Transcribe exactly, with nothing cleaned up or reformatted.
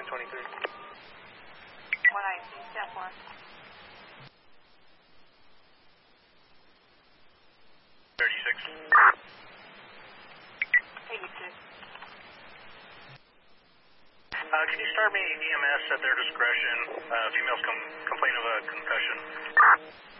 twenty-three. one nineteen, ten four. thirty-six. eighty-six. Uh, can you start me E M S at their discretion? Uh, females com- complain of a concussion.